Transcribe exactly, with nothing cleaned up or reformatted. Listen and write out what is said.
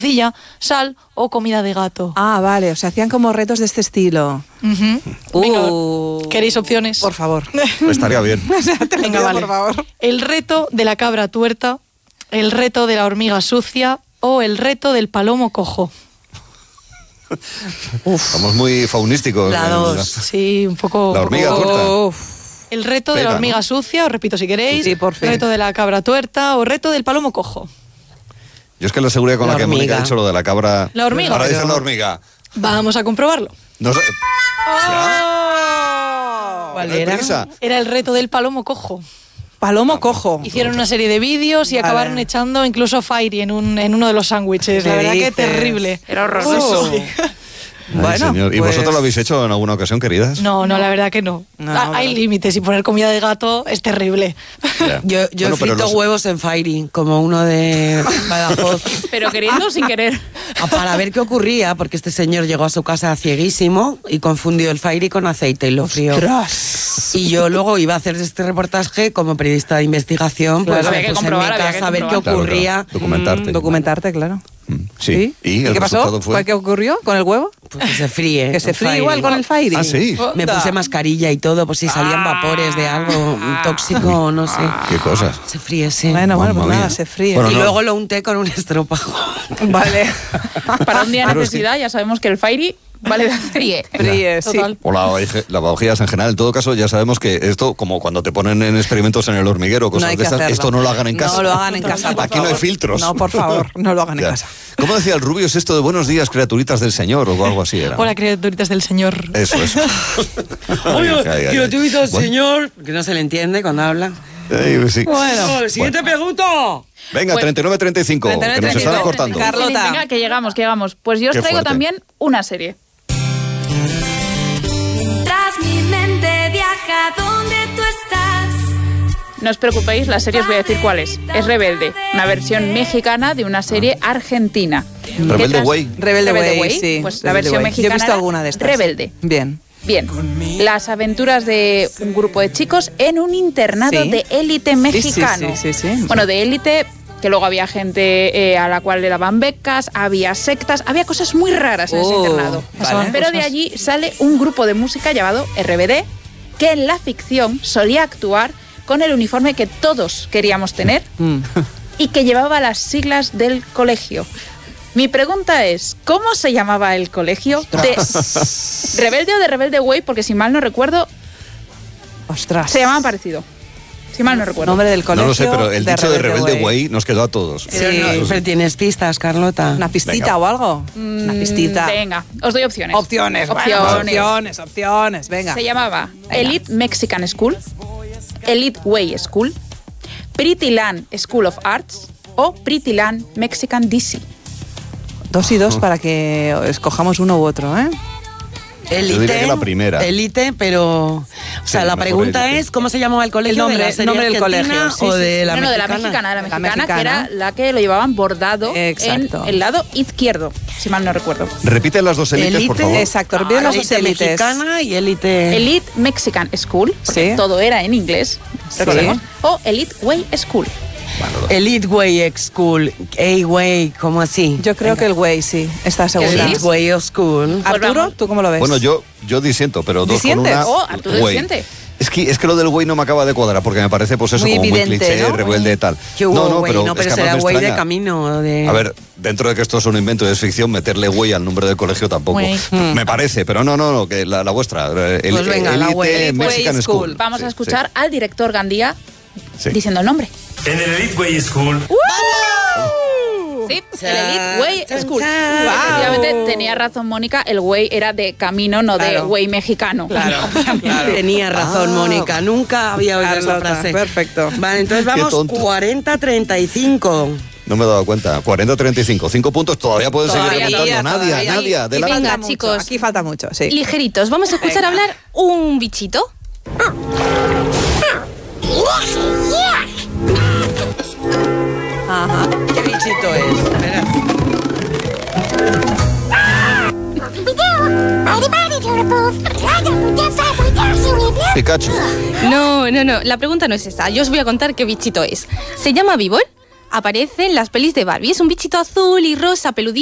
sal o comida de gato. Ah, vale, o sea, hacían como retos de este estilo. Uh-huh. Uh, Venga, ¿queréis opciones? Por favor. Estaría bien. O sea, te lo Venga, pido, vale. por favor. El reto de la cabra tuerta, el reto de la hormiga sucia o el reto del palomo cojo. Uf. Estamos muy faunísticos. La dos. Sí, un poco... La hormiga poco... tuerta. Uf. El reto Pega, de la hormiga ¿no? sucia, os repito si queréis. Sí, por fin. Reto de la cabra tuerta o reto del palomo cojo. Yo es que la seguridad con la, La que hormiga. Mónica ha dicho lo de la cabra... La hormiga. Ahora Pero- dice la hormiga. Vamos a comprobarlo. No sé. ¿Cuál ¿No hay era? prisa? Era el reto del palomo cojo. Palomo cojo. Hicieron una serie de vídeos y Vale. acabaron echando incluso Fairy en, un, en uno de los sándwiches. La ¿Qué verdad que dices? terrible. Era horroroso. Sí. Ay, Bueno, señor. ¿Y pues- vosotros lo habéis hecho en alguna ocasión, queridas? No, no, la verdad que no. No, Ah, Hay pero- límites y poner comida de gato es terrible. Ya. Yo, yo Bueno, he pero frito los- huevos en Fairy, como uno de Badajoz, Pero queriendo o sin querer. a- para ver qué ocurría, porque este señor llegó a su casa cieguísimo y confundió el Fairy con aceite y lo frío. ¡Ostras! Y yo luego iba a hacer este reportaje como periodista de investigación, pues Claro, había me que puse en mi comprobar, había que casa a ver qué comprobar. Claro, ocurría. claro. Documentarte. Mm, documentarte, claro. Mm, Sí. ¿Y el qué pasó? resultado fue? ¿Qué ocurrió con el huevo? Pues que se fríe. Que se el fríe Fairy. igual con el Fairy. Ah, sí. Me puse mascarilla y todo, por si salían vapores de algo tóxico o no sé. Qué cosas. Se fríe, sí. Bueno, bueno, Mamma pues nada, mía. se fríe. Bueno, y no. luego lo unté con un estropajo. Vale. Para un día de Claro, necesidad ya sabemos que el Fairy vale de fríe. Fríe, sí. Total. O lavaje- lavavajillas en general. En todo caso, ya sabemos que esto, como cuando te ponen en experimentos en el hormiguero, No cosas hay de que estas, hacerlo. esto no lo hagan en casa. No lo hagan en casa, por Aquí no hay favor. filtros. No, por favor, no lo hagan en Ya. casa. ¿Cómo decía el Rubio? ¿Es esto de buenos días, criaturitas del Señor? O algo así era. Hola, criaturitas del Señor. Eso, eso. Ay, ay, ay, ay. Yo te invito al Bueno. señor, que no se le entiende cuando habla. Ay, pues sí. Bueno, siguiente pregunta. Venga, Bueno. treinta y nueve treinta y cinco, que nos treinta y nueve, están cortando. treinta y cinco. Carlota. Venga, que llegamos, que llegamos. Pues yo os Qué traigo fuerte. también una serie. Mientras mi mente viaja donde tú estás. No os preocupéis, la serie os voy a decir cuál es. Es Rebelde, una versión mexicana de una serie argentina. Rebelde ¿Qué tras- Way. Rebelde Way, sí. Pues la Rebelde versión Way. mexicana Yo he visto era alguna de estas. Rebelde. Bien. Bien, las aventuras de un grupo de chicos en un internado Sí. de élite Sí, sí, mexicano. sí, sí, sí. Bueno, de élite, que luego había gente eh, a la cual le daban becas, había sectas, había cosas muy raras en ese Oh, internado. vale. Pero de allí sale un grupo de música llamado R B D, que en la ficción solía actuar con el uniforme que todos queríamos tener Mm. y que llevaba las siglas del colegio. Mi pregunta es, ¿cómo se llamaba el colegio de Rebelde o de Rebelde Way? Porque si mal no recuerdo, Ostras. se llamaban parecido. Si mal no recuerdo. Nombre del colegio. No lo sé, pero el dicho de Rebelde Way. Way nos quedó a todos. Pero, no, Eso sí. pero tienes pistas, Carlota. Una pistita Venga. o algo. Una Mm, pistita. Venga, os doy opciones. Opciones, bueno, Opciones. opciones, opciones, venga. Se llamaba Elite Mexican School, Elite Way School, Pretty Land School of Arts o Pretty Land Mexican D C. Dos y dos para que escojamos uno u otro, ¿eh? Élite. Yo diría que la primera. Élite, pero. O sea, Sí, la mejor pregunta élite. es: ¿cómo se llamaba el colegio? El nombre- ¿De la serie nombre del argentina colegio, sí, o sí, de sí. la no, no, de la mexicana? mexicana, de la La mexicana, que mexicana. era la que lo llevaban bordado Exacto. en el lado izquierdo, si mal no recuerdo. Repite las dos élites, por Élite, favor. Exacto, repite las dos Élite élites. mexicana y élite. Elite Mexican School, porque Sí. todo era en inglés, recordemos, o Elite Way School. Elite Way School. A-Way, ¿cómo así? Yo creo que el Way, sí, está segura. ¿Elite? Elite Way of School. Arturo, vamos. ¿tú cómo lo ves? Bueno, yo, yo disiento, pero dos ¿Disientes? con una... Oh, Arturo Way. disiente. Es que, es que lo del güey no me acaba de cuadrar, porque me parece, pues eso, Muy como evidente, muy cliché, ¿no? rebelde y tal. Que hubo no, no, güey, pero, no, es pero que será además me güey de extraña. camino. De... A ver, dentro de que esto es un invento y es ficción, meterle güey al nombre del colegio tampoco. Güey. Me parece, pero no, no, no, que la, la vuestra. El, Pues venga, la Elite güey. Mexican Way School. School. Vamos Sí, a escuchar al director Gandía sí. diciendo el nombre. En el Elite Way School. Sí, el Elite Way Chan, School. chan. Efectivamente, tenía razón Mónica, el güey era de camino, no de Claro. güey mexicano. Claro, claro. Tenía razón, Ah. Mónica. Nunca había oído esa Carlota, frase. perfecto. Vale, entonces Qué vamos tonto. cuarenta a treinta y cinco. No me he dado cuenta. cuarenta a treinta y cinco. Cinco puntos todavía pueden seguir Todavía, remontando. Nadia, todavía. Nadia, Y adelante. falta Venga, mucho, chicos. Aquí falta mucho, sí. Ligeritos, vamos a escuchar Venga. hablar un bichito. Ajá. ¿Qué bichito es? Espera. Pikachu. No, no, no, la pregunta no es esa. Yo os voy a contar qué bichito es. Se llama Víbor, aparece en las pelis de Barbie. Es un bichito azul y rosa, peludito.